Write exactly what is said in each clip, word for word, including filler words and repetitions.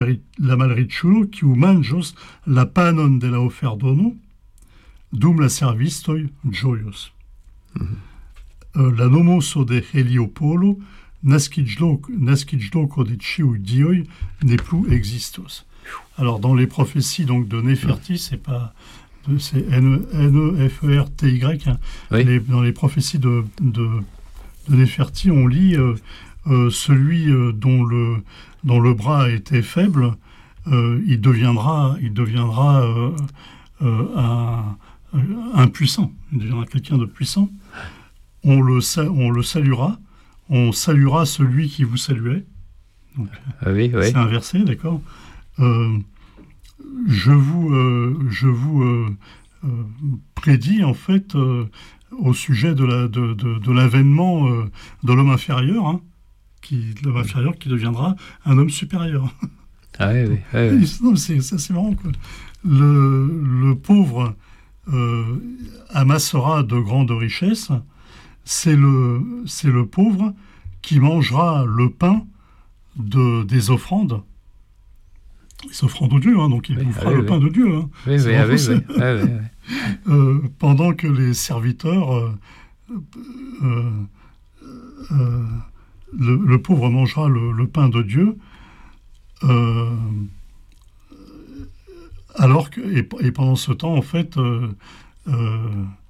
la malriĉulo, kiu manĝos la panon de la oferdono, dum la servistoj ĝojos. Mm-hmm. La nomoso de Heliopolo, naskiĝloko de ĉiuj dioj, ne plu ekzistos. Alors, dans les prophéties donc, de Néferti, c'est pas... C'est N E F E R T Y. Hein. Oui. Les, dans les prophéties de, de, de Néferti, on lit euh, euh, celui euh, dont, le, dont le bras était faible, euh, il deviendra, il deviendra euh, euh, un, un puissant. Il deviendra quelqu'un de puissant. On le, on le saluera. On saluera celui qui vous saluait. Donc, ah oui, oui. C'est inversé, d'accord. Euh, Je vous, euh, je vous euh, euh, prédis en fait euh, au sujet de, la, de, de, de l'avènement euh, de l'homme inférieur, hein, qui, l'homme inférieur qui deviendra un homme supérieur. Ah oui, oui. oui, oui. Non, c'est, ça, c'est marrant, quoi. Le, le pauvre euh, amassera de grandes richesses. C'est le, c'est le pauvre qui mangera le pain de, des offrandes. Les offrandes de Dieu, hein, donc il oui, vous fera ah, le oui, pain oui. de Dieu. Hein. Oui, oui, ah, oui, oui. Ah, oui, oui. Euh, pendant que les serviteurs, euh, euh, euh, le, le pauvre mangera le, le pain de Dieu, euh, alors que, et, et pendant ce temps, en fait, euh, euh,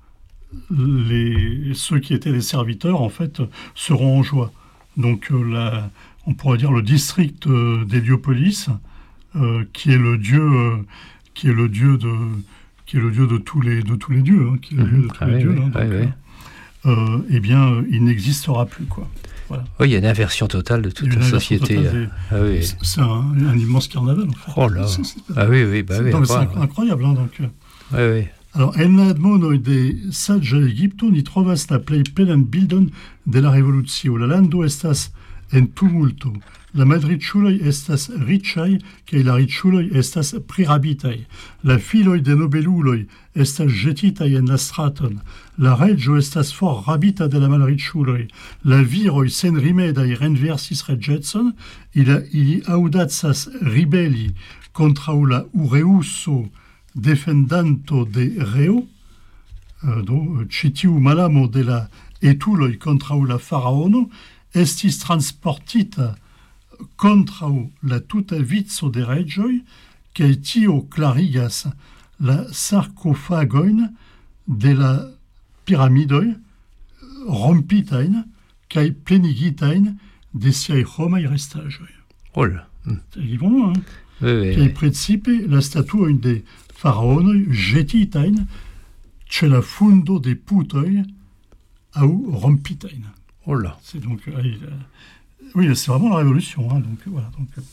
les, ceux qui étaient les serviteurs, en fait, seront en joie. Donc, euh, la, on pourrait dire le district euh, d'Héliopolis, Euh, qui est le dieu, euh, qui est le dieu de, qui est le dieu de tous les, de tous les dieux, hein, qui est le dieu de tous ah les oui, dieux. Oui, hein, oui, donc, oui. Euh, eh bien, euh, il n'existera plus, quoi. Voilà. Oui, il y a une inversion totale de toute la société. Des... Ah, oui. C'est, c'est un, un immense carnaval, en fait. Oh là. C'est, c'est... Ah oui, oui, bah c'est, oui. Non, c'est inc- incroyable, hein, donc. Oui, oui. Alors, en la admono de saggia Egipto ni trovas la plej plenan bildon de la revolutio. La lando estas en tumulto. La malriĉuloj estas riĉaj, kaj la riĉuloj estas prirabitaj. La filoj de nobeluloj estas ĵetitaj en la straton. La reĝo estas for rabita de la malriĉuloj. La viroj senrimedaj renversis reĝecon. Ili aŭdacas ribeli kontraŭ la ureuso defendanto de reo. Uh, do ĉi tiu malamo de la etuloj kontraŭ la faraono estis transportita kontraŭ la tuta vico de reĝoj, kaj tio klarigas la sarkofagojn de la piramidoj rompitajn kaj plenigitajn de siaj homaj restaĵoj. Oh là. Ils vont, hein. Oui, oui, kaj oui. precipe la statuojn de faraonoj ĵetitajn ĉe la fundo de putoj aŭ rompitajn. Oh là. C'est donc euh, oui, c'est vraiment la révolution, hein, donc voilà. Donc, euh,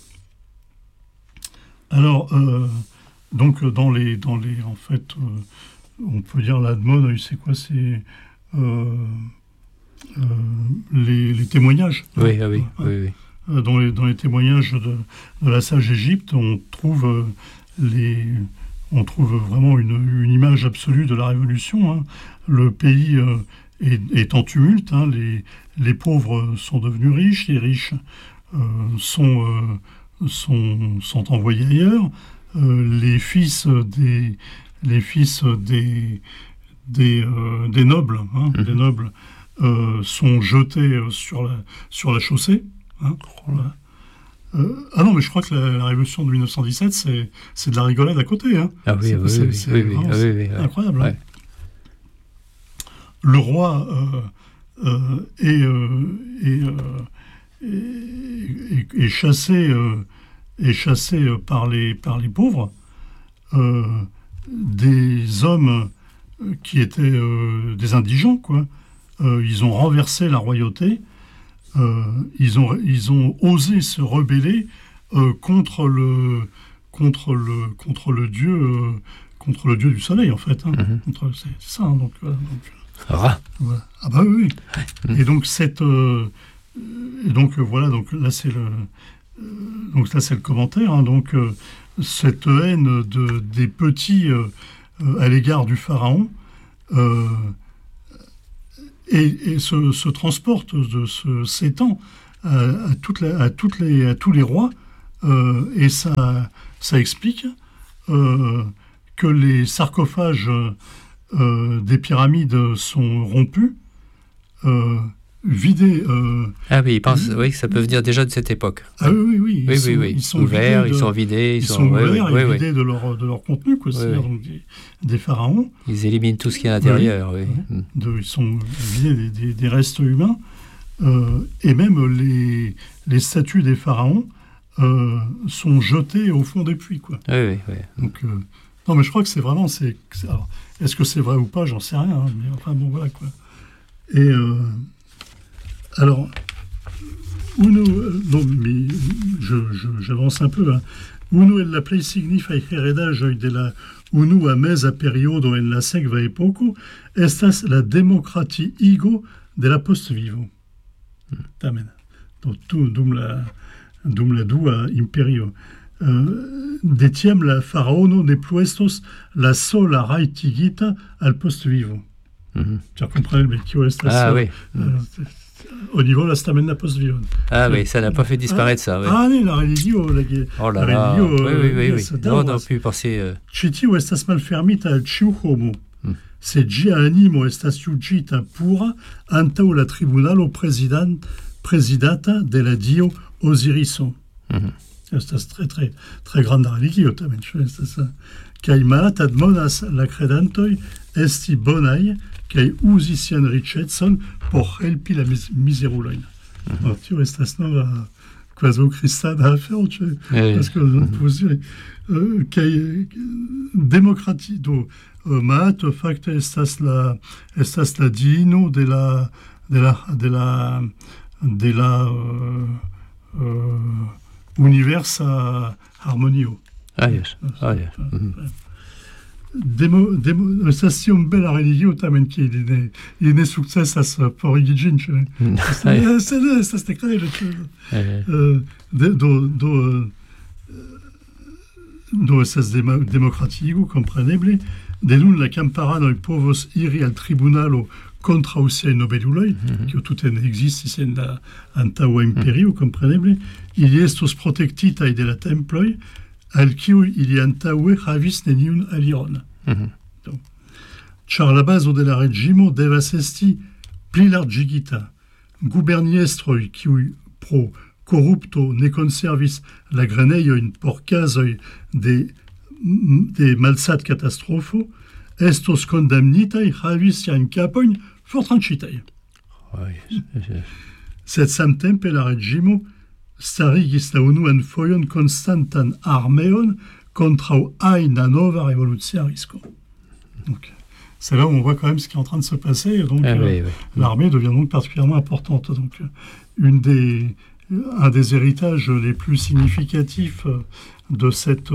alors, euh, donc dans les, dans les, en fait, euh, on peut dire l'admon, c'est quoi, c'est euh, euh, les, les témoignages. Oui, ah oui, hein, oui, oui. Euh, dans les, dans les témoignages de, de la sage Égypte, on trouve euh, les, on trouve vraiment une, une image absolue de la révolution. Hein. Le pays euh, est, est en tumulte. Hein, les Les pauvres sont devenus riches, les riches euh, sont, euh, sont, sont envoyés ailleurs. Euh, les fils des, les fils des, des, euh, des nobles, hein, mmh. des nobles euh, sont jetés sur la, sur la chaussée. Hein, voilà. euh, ah non, mais je crois que la, la révolution de dix-neuf cent dix-sept, c'est, c'est de la rigolade à côté. Hein. Ah oui, c'est, oui, c'est, oui, c'est, oui, vraiment, oui, c'est oui, oui, incroyable. Ouais. Hein. Le roi... Euh, Euh, et, euh, et, euh, et, et, et chassé, euh, et chassé par, les, par les pauvres, euh, des hommes qui étaient euh, des indigents, quoi. Euh, ils ont renversé la royauté, euh, ils, ont, ils ont osé se rebeller euh, contre, le, contre, le, contre, le dieu, euh, contre le dieu du soleil, en fait. Hein. Mm-hmm. Contre, c'est, c'est ça, hein, donc... Euh, donc Ah, voilà. Ah bah oui. Et donc cette euh, et donc euh, voilà donc là c'est le euh, donc là c'est le commentaire hein, donc euh, cette haine de des petits euh, euh, à l'égard du pharaon euh, et, et se, se transporte de se s'étend à, à toutes la, à toutes les à tous les rois euh, et ça, ça explique euh, que les sarcophages euh, des pyramides sont rompus, euh, vidés. Euh, ah oui, il pense oui, que ça peut venir déjà de cette époque. Ah oui, oui, oui. Ils, oui, sont, oui, oui. ils sont ouverts, vidés de, ils sont vidés. Ils, ils sont, sont ouverts oui, oui, et oui, vidés oui. de, leur, de leur contenu, quoi, Oui, c'est-à-dire oui. donc des, des pharaons. Ils éliminent tout ce qui est à l'intérieur. Oui. Oui. De, ils sont vidés des, des, des restes humains. Euh, et même les, les statues des pharaons euh, sont jetées au fond des puits, quoi. Oui, oui, oui. Donc, euh, non, mais je crois que c'est vraiment... C'est, c'est, alors, est-ce que c'est vrai ou pas? J'en sais rien. Hein, mais enfin, bon, voilà, quoi. Et... Euh, alors... Uno, non, mais je, je, j'avance un peu. Hein. Uno el la play signifa heredage de la unu a mesa periodo en la sekva epoko estas la demokrati igo de la post-vivo. Tamen. Donc, tout, dum la, dum la dua imperio. Euh, de tiam la faraono ne plu estos la sola rajtigita al post-vivo. Mm-hmm. Tu as compris le kio estas. Ah oui. Euh, au niveau de la stamina de la post-vivo. Ah oui, ça n'a pas fait disparaître ah, ça. Oui. Ah oui, la religion. La, oh là la là. religio, oui, oui, oui. oui. oui. Non, on a pu penser... Euh... Citio estas malfermita al ciu homo. Mm. Se gia animo estas iugita pura antau la tribunalo president, presidata de la dio Osiriso. Mm-hmm. Estas très, très, très grande religio, tamen, estas... Kai maat admonas la credantoi esti bonai kai uzi sian richetson por helpi la mis- miserulojn. Mm-hmm. Tio estas nova kvazaŭ kristana afero, ĉu parce que mm-hmm. kai demokrati do maat fakte estas la estas la diino de la de la de la de la uh, uh, universa harmonio. Ah, yes. Ah, yes. Mm-hmm. Demo, demo, ça c'est une belle religion, tamen qui est né, il est né succès à ce porigin, c'est c'est ça c'était créé le do do do essas democratigo compreneble de nun la camparanoj povos iri al tribunalo kontraŭ siaj nobeluloj, kio tute ne ekzistis en la antaŭa imperio, kompreneble, ili estos protektitaj de la temploj, al kiuj ili antaŭe havis neniun aliron. Mm-hmm. Ĉar la bazo de la reĝimo devas esti plilarĝigita. Guberniestroj, kiuj pro corrupto ne conservis la grenejojn por kazoj de, de malsat katastrofo, estos condamnitaj havi siajn kapojn fortranĉitaj. Sed samtempe la reĝimo starigis la unuan fojon konstantan armeon kontraŭ ajna nova revolucia risko. Donc, c'est là où on voit quand même ce qui est en train de se passer. Donc, ah, euh, oui, oui. L'armée devient donc particulièrement importante. Donc, une des, un des héritages les plus significatifs de cette,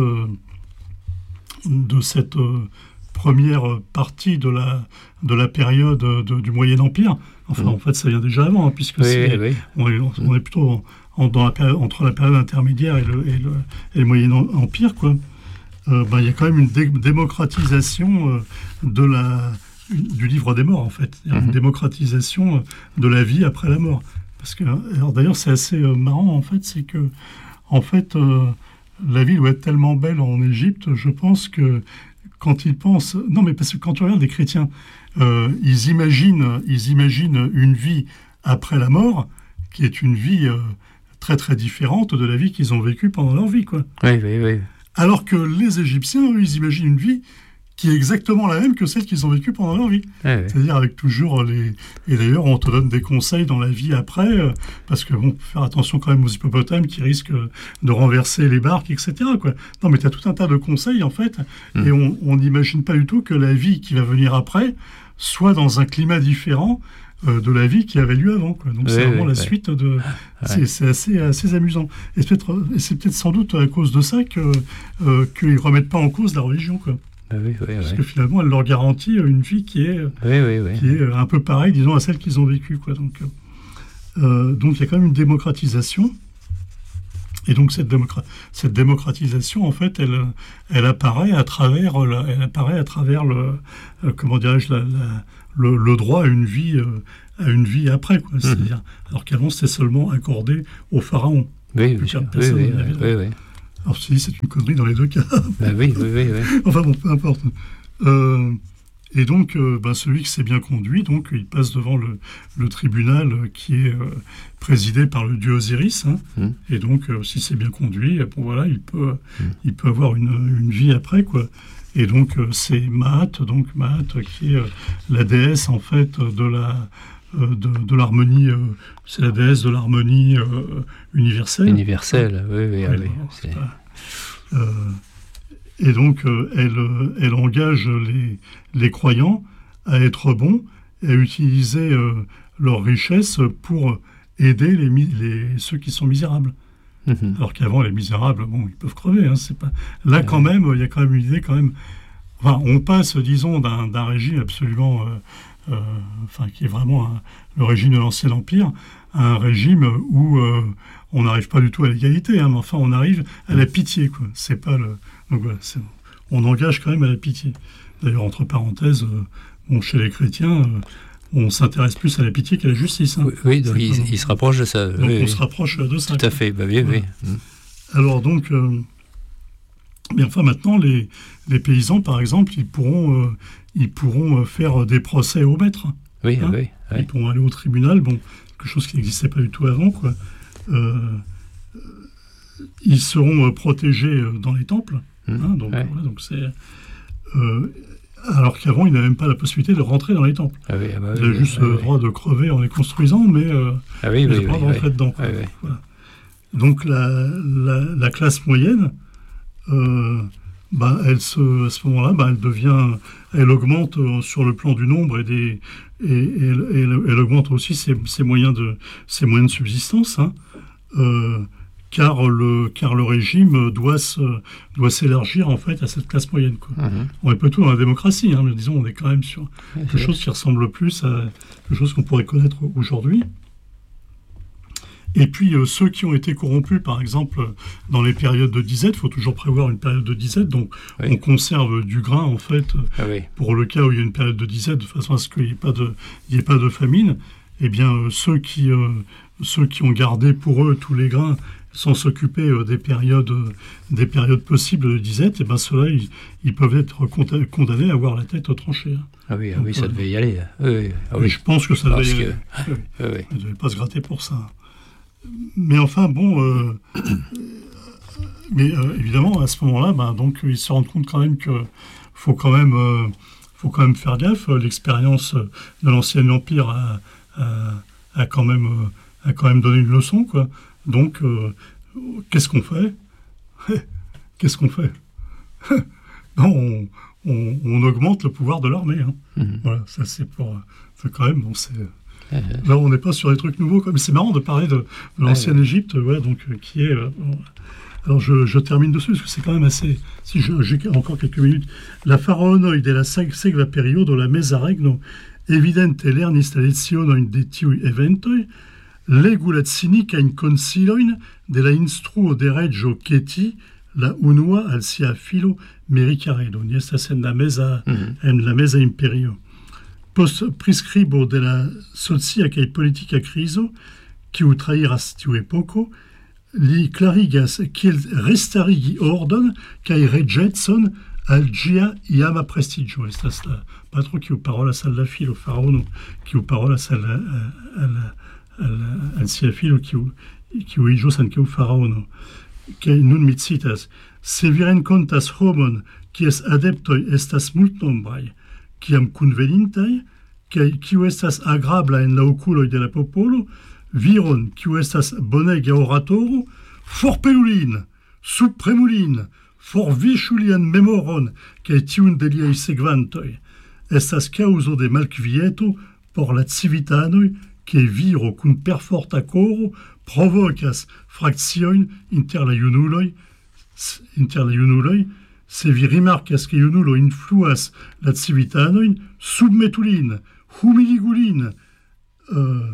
de cette première partie de la, de la période de, du Moyen Empire, enfin, mmh. en fait, ça vient déjà avant, hein, puisque oui, c'est, oui. On, est, on est plutôt en, en, dans la période, entre la période intermédiaire et le, et le, et le Moyen Empire, quoi. Euh, ben, y a quand même une dé- démocratisation euh, de la, du livre des morts, en fait. Il y a une mm-hmm. démocratisation euh, de la vie après la mort. Parce que, alors, d'ailleurs, c'est assez euh, marrant, en fait, c'est que, en fait, euh, la vie doit être tellement belle en Égypte, je pense que quand ils pensent... Non, mais parce que quand tu regardes les chrétiens, euh, ils imaginent, ils imaginent une vie après la mort, qui est une vie euh, très, très différente de la vie qu'ils ont vécue pendant leur vie, quoi. Oui, oui, oui. Alors que les Égyptiens, eux, ils imaginent une vie qui est exactement la même que celle qu'ils ont vécue pendant leur vie. Ah oui. C'est-à-dire avec toujours les... Et d'ailleurs, on te donne des conseils dans la vie après, euh, parce que, bon, faire attention quand même aux hippopotames qui risquent de renverser les barques, et cetera, quoi. Non, mais tu as tout un tas de conseils, en fait, mmh. et on n'imagine pas du tout que la vie qui va venir après soit dans un climat différent euh, de la vie qui avait lieu avant, quoi. Donc, oui, c'est vraiment oui, la oui. suite de... C'est, ouais. c'est assez, assez amusant. Et c'est, peut-être, et c'est peut-être sans doute à cause de ça que, euh, qu'ils ne remettent pas en cause la religion, quoi. Oui, oui, Parce oui. que finalement, elle leur garantit une vie qui est, oui, oui, oui. qui est un peu pareille, disons, à celle qu'ils ont vécue, quoi. Donc, euh, donc, il y a quand même une démocratisation. Et donc, cette, démocra- cette démocratisation, en fait, elle, elle apparaît à travers, la, elle apparaît à travers le, euh, comment dirais-je, la, la, le, le droit à une vie, euh, à une vie après, quoi. C'est-à-dire, mmh. alors qu'avant, c'était seulement accordé aux pharaons. Oui, oui, oui, oui, oui, oui, oui. Alors, je te dis, c'est une connerie dans les deux cas. Ben oui, oui, oui, oui. Enfin bon, peu importe. Euh, et donc, euh, ben, celui qui s'est bien conduit, donc, il passe devant le, le tribunal qui est euh, présidé par le dieu Osiris. Hein, mm. Et donc, euh, si c'est bien conduit, bon, voilà, il peut, mm. il peut avoir une, une vie après, quoi. Et donc, euh, c'est Maat, donc Maat, qui est euh, la déesse, en fait, de la... De, de l'harmonie, euh, c'est la déesse de l'harmonie euh, universelle. Universelle, oui, oui. Ouais, oui non, c'est... Euh, et donc, euh, elle, elle engage les, les croyants à être bons et à utiliser euh, leur richesse pour aider les, les, ceux qui sont misérables. Mm-hmm. Alors qu'avant, les misérables, bon, ils peuvent crever. Hein, c'est pas... Là, ouais. quand même, il y a quand même une idée, quand même... Enfin, on passe, disons, d'un, d'un régime absolument... Euh, Euh, enfin, qui est vraiment un, le régime de l'Ancien Empire, un régime où euh, on n'arrive pas du tout à l'égalité, hein, mais enfin on arrive à la pitié, quoi. C'est pas le, donc voilà, c'est, on engage quand même à la pitié. D'ailleurs, entre parenthèses, euh, bon, chez les chrétiens, euh, on s'intéresse plus à la pitié qu'à la justice. Hein. Oui, oui, donc il, il se rapproche de ça. Donc oui, on oui. se rapproche de ça. Tout quoi. à fait, bah oui, voilà. oui. Alors donc, euh, mais enfin maintenant, les, les paysans, par exemple, ils pourront euh, ils pourront faire des procès au maître. Oui, hein oui, oui. Ils pourront aller au tribunal, bon, quelque chose qui n'existait pas du tout avant, quoi. Euh, ils seront protégés dans les temples. Mmh, hein, donc, ouais. voilà, donc c'est, euh, alors qu'avant, ils n'avaient même pas la possibilité de rentrer dans les temples. Ah oui, ah bah, ils avaient oui, juste oui, le oui. droit de crever en les construisant, mais euh, ah oui, ils avaient oui, le droit oui, de rentrer oui. dedans. Quoi. Oui, oui. Voilà. Donc la, la, la classe moyenne, euh, bah, elle se, à ce moment-là, bah, elle devient, elle augmente sur le plan du nombre et des, et, et, et elle, elle augmente aussi ses, ses moyens de, ses moyens de subsistance, hein, euh, car le, car le régime doit se, doit s'élargir en fait à cette classe moyenne, quoi. Mm-hmm. On n'est pas tout dans la démocratie, hein, mais disons, on est quand même sur quelque mm-hmm. chose qui ressemble plus à quelque chose qu'on pourrait connaître aujourd'hui. Et puis, euh, ceux qui ont été corrompus, par exemple, dans les périodes de disette, il faut toujours prévoir une période de disette, donc oui. on conserve du grain, en fait, ah oui. pour le cas où il y a une période de disette, de façon à ce qu'il n'y ait pas de, il y ait pas de famine. Eh bien, euh, ceux, qui, euh, ceux qui ont gardé pour eux tous les grains sans s'occuper euh, des, périodes, euh, des périodes possibles de disette, eh bien, ceux-là, ils, ils peuvent être condamnés à avoir la tête tranchée. Hein. Ah oui, ah donc, oui ça euh, devait y aller. Oui, ah oui. Je pense que ça devait y aller. Que... Oui. Ah oui. Ils ne devaient pas se gratter pour ça. Mais enfin, bon, euh, mais euh, évidemment, à ce moment-là, ben, donc, ils se rendent compte quand même qu'il faut quand même, euh, faut quand même faire gaffe. L'expérience de l'Ancien Empire a, a, a, quand même, a quand même donné une leçon, quoi. Donc, euh, qu'est-ce qu'on fait Qu'est-ce qu'on fait Non, on, on, on augmente le pouvoir de l'armée. Hein. Mm-hmm. Voilà, ça c'est pour... C'est quand même... Bon, c'est... Là, on n'est pas sur des trucs nouveaux. Comme c'est marrant de parler de, de l'ancienne Égypte, ouais, donc euh, qui est. Euh, bon. Alors, je, je termine dessus parce que c'est quand même assez. Si je, j'ai encore quelques minutes, la pharaonoide et la segva periodo la mesa regno evidente lernis la lezionoin de tiui eventoi legulat sinica in consiloin de la instruo de reggio Cheti la unua al sia filo mericare. Donc, estas en la mesa mm-hmm. en la mesa imperio. Post prescribo de la socia kaj politica criso, kiu trairas tiu epoko, li clarigas kiel restarigi ordon kaj reĝecon al ĝia iama prestiĝo. Estas la patro kiu parolas al la filo, faraono kiu parolas al, al, al, al sia filo kiu, kiu iĝos ankaŭ faraono. Kaj nun mi citas: se vi renkontas homon kies adeptoj estas multnombraj, kiam kunvenintaj, kiu estas agrabla en la okuloj de la popolo, viron kiu estas bonega oratoro, forpelulin, supremulin, forviŝulian memoron kaj tiun de liaj sekvantoj. Estas kaŭzo de malkvieto por la civitanoj, ke viro kun perforta koro provokas frakciojn inter la junuloj, inter la junuloj. Se vi rimarkas ke junulo influas la civitanojn, submetulin, humiligulin, uh,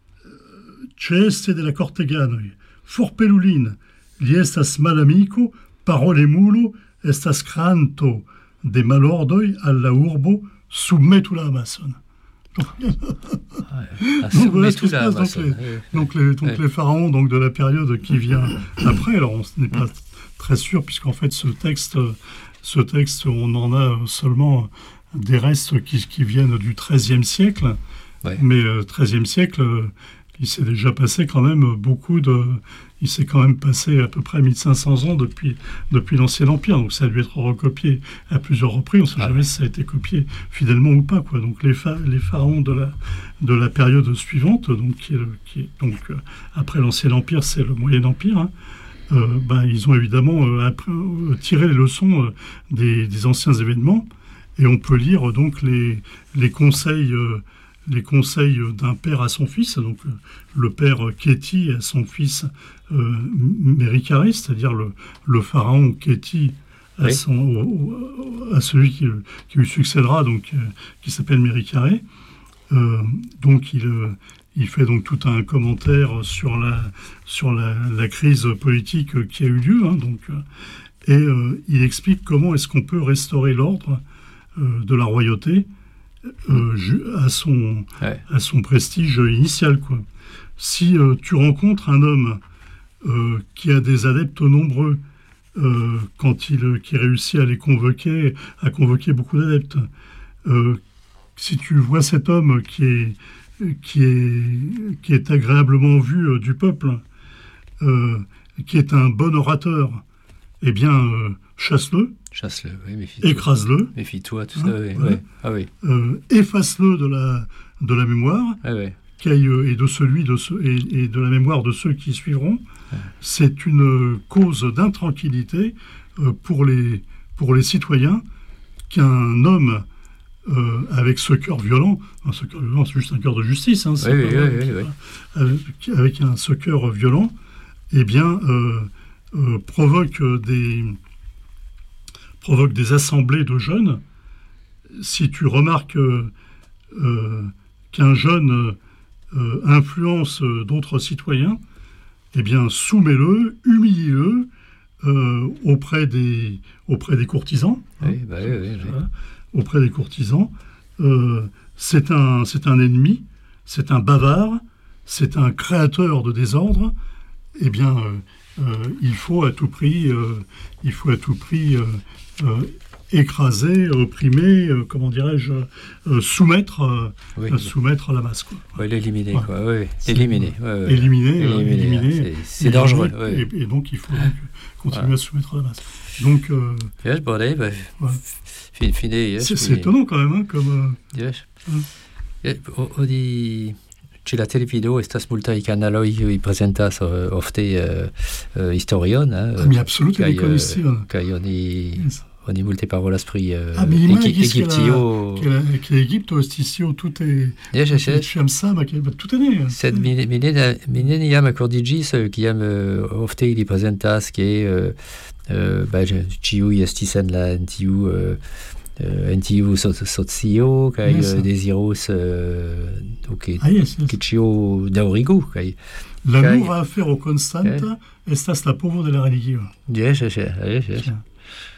ĉeeste de la korteganoj, forpelulin, li estas malamiko, parolemulo, estas kranto de malordoj al la urbo, submetu la amason. Ah, Donc, voilà ce qui tout se là, passe. Donc, Amazon. les, Ouais. donc, les, donc Ouais. les pharaons donc, de la période qui vient après, alors on n'est pas très sûr, puisqu'en fait ce texte, ce texte, on en a seulement des restes qui, qui viennent du treizième siècle, Ouais. mais euh, treizième siècle, euh, il s'est déjà passé quand même beaucoup de... Il s'est quand même passé à peu près mille cinq cents ans depuis, depuis l'Ancien Empire, donc ça a dû être recopié à plusieurs reprises, on ne sait Ah jamais ouais. si ça a été copié fidèlement ou pas, quoi. Donc les, pha- les pharaons de la, de la période suivante, donc, qui est, le- qui est- donc euh, après l'Ancien Empire, c'est le Moyen Empire, hein, euh, ben, ils ont évidemment euh, après, euh, tiré les leçons euh, des, des anciens événements, et on peut lire euh, donc les, les conseils... euh, les conseils d'un père à son fils, donc euh, le père Kéti à son fils euh, Méricaré, c'est-à-dire le, le pharaon Kéti à, Oui. son, au- au- à celui qui, qui lui succédera, donc, euh, qui s'appelle Méricaré. Euh, donc il, euh, il fait donc tout un commentaire sur la, sur la, la crise politique qui a eu lieu, hein, donc, euh, et euh, il explique comment est-ce qu'on peut restaurer l'ordre euh, de la royauté euh, ju- à, son, Ouais. à son prestige initial, quoi. Si euh, tu rencontres un homme euh, qui a des adeptes nombreux, euh, quand il qui réussit à les convoquer, à convoquer beaucoup d'adeptes, euh, si tu vois cet homme qui est, qui est, qui est agréablement vu euh, du peuple, euh, qui est un bon orateur, eh bien, euh, chasse-le, Chasse-le, oui, méfie-toi. écrase-le, Méfie-toi, tout Hein, ça, oui. voilà. Ouais. Ah oui, euh, efface-le de la, de la mémoire, ah, ouais. qu'aille, euh, et de celui de ceux, et, et de la mémoire de ceux qui suivront. Ouais. C'est une euh, cause d'intranquillité euh, pour les, pour les citoyens qu'un homme euh, avec ce cœur violent, un ce cœur violent, c'est juste un cœur de justice, hein, c'est Oui, pas- oui, oui, oui, oui. Avec, avec un ce cœur violent, eh bien, euh, euh, provoque des provoque des assemblées de jeunes. Si tu remarques euh, euh, qu'un jeune euh, influence euh, d'autres citoyens, eh bien, soumets-le, humilie-le euh, auprès des auprès des courtisans. Oui, bah oui, oui, oui. Voilà, auprès des courtisans. Euh, c'est un, c'est un ennemi, c'est un bavard, c'est un créateur de désordre. Eh bien, euh, euh, il faut à tout prix, euh, il faut à tout prix euh, euh, écraser, opprimer, euh, comment dirais-je, euh, soumettre, euh, Oui, euh, soumettre la masse, quoi. ouais, l'éliminer, Ouais. quoi. Oui, oui. C'est- Éliminer. Ouais, ouais. Éliminer, euh, Éliminer, éliminer, c'est- C'est et- dangereux. et, Ouais. et donc, il faut donc continuer Voilà. à soumettre la masse. Donc, euh, Yes, bon, allez, bah, Ouais. fin- fine, yes, c'est, c'est quindi- étonnant quand même, hein, comme... euh, Yes. Mm. Eh, o, o di c'è la televideo estas multaj kanaloj kiuj prezentas uh, ofte uh, uh, historion, eh, ah, mi absolute kaj, ne konistion. uh, kaj oni Yes. oni multe parolas pri uh, Ah, mi imagis Egi- che la- Egiptio. che, la, che Egipto estisio tutte Yes, yes, yes. fiam sama, che tutte ne. Sed mi mi ne mi neniam akordiĝis uh, kiam uh, ofte ili prezentas ke uh, uh, ba, ĉiuj estis en la en tiu uh, uh, en tiu so, socio kaj Yes. uh, dezirus uh, ke Ah, yes, yes. ke ĉio daŭrigu kaj La Kai- nura afero constanta estas la povo de la religio. yes, yes, yes, yes, yes. Tiens.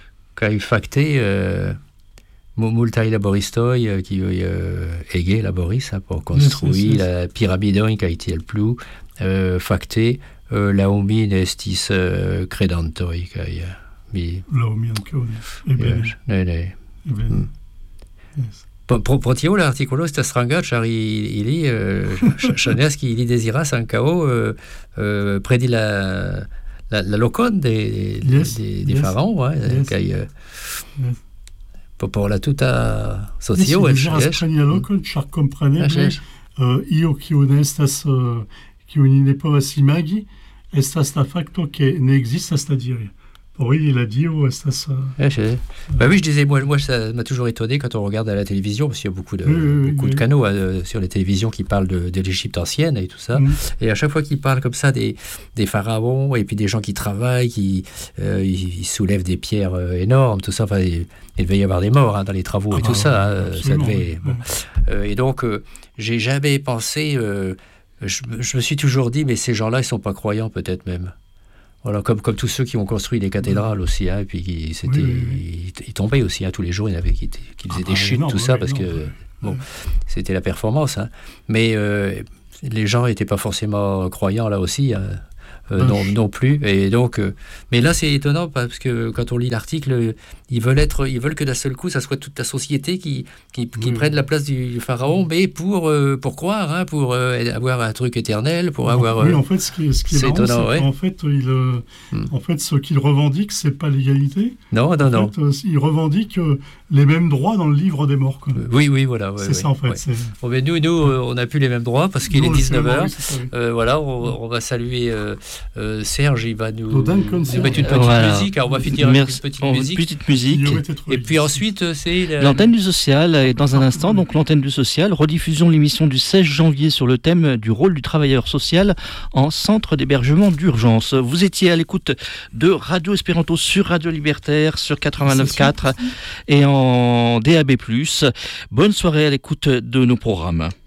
Kaj fakte uh, mu- multaj laboristoj uh, kiuj uh, ege laboris uh, por konstrui yes, yes. la piramidojn kaj tiel plu, uh, fakte uh, laŭ mi ne estis uh, kredantoj kaj uh, mi La mi ankaŭ ne. Eble yes, ne ne. ne. Eble ne. Mm. Yes. Pro, pro, pro tio la artikolo estas stranga, ĉar i- ili uh, ŝ- ŝajnas ke ili deziras ankaŭ uh, uh, predi la la, la lokon de, de, Yes, de, de yes, faraon, ouais, yes. kaj uh, Yes. por, por la tuta Yes, socio, ili yes, deziras yes. preni la lokon, ĉar kompreneble Yes, yes. uh, io kiu ne estas uh, kiu ni ne povas imagi estas la fakto ke ne ekzistas la diri. Por ili la dio estas uh, Ouais, je- Bah oui, je disais, moi, moi ça m'a toujours étonné quand on regarde à la télévision, parce qu'il y a beaucoup de, Oui, oui, beaucoup oui, de oui. canaux euh, sur les télévisions qui parlent de, de l'Égypte ancienne et tout ça. mm, Et à chaque fois qu'ils parlent comme ça des, des pharaons et puis des gens qui travaillent, qui euh, ils, ils soulèvent des pierres euh, énormes, tout ça. Enfin, il, il devait y avoir des morts hein, dans les travaux ah et bah, tout ça. hein, ça absolument, devait, oui. bon. Euh, et donc, euh, j'ai jamais pensé. euh, je, je me suis toujours dit, mais ces gens-là, ils sont pas croyants, peut-être même. Voilà, comme, comme tous ceux qui ont construit les cathédrales aussi, hein, et puis qui, c'était, Oui, oui, Ils, ils tombaient aussi, hein, tous les jours, il y en avait qui, étaient- qui faisaient Ah des bah, chutes, énorme, tout ça, oui, parce énorme, que oui. Bon, ouais. C'était la performance, hein. Mais euh, les gens n'étaient pas forcément croyants là aussi, hein. Euh, non, non plus. Et donc, euh, mais là, c'est étonnant parce que quand on lit l'article, ils veulent être, ils veulent que d'un seul coup, ça soit toute la société qui, qui, qui oui. prenne la place du pharaon, mais pour, euh, pour croire, hein, pour euh, avoir un truc éternel, pour avoir. Oui, en fait, ce qui est, ce qui est, c'est marrant, étonnant, c'est ouais. qu'en fait, il, euh, hmm. en fait, ce qu'il revendique, c'est pas l'égalité. Non, non, en non. Fait, euh, il revendique euh, les mêmes droits dans le livre des morts. Quoi. Oui, oui, voilà. Ouais, c'est ouais, ça, en fait. Ouais. C'est... Bon, mais nous, nous, euh, on n'a plus les mêmes droits parce qu'il nous, est dix-neuf heures. Oui, euh, voilà, on, on va saluer euh, euh, Serge. Il va nous, nous mettre une petite voilà. musique. Alors on va finir Merci. avec une petite oh, musique. Petite musique. Et puis ensuite, c'est la... l'antenne du social. Et dans un instant, donc l'antenne du social, rediffusion de l'émission du seize janvier sur le thème du rôle du travailleur social en centre d'hébergement d'urgence. Vous étiez à l'écoute de Radio Espéranto sur Radio Libertaire sur quatre-vingt-neuf virgule quatre et en D A B plus. Bonne soirée à l'écoute de nos programmes.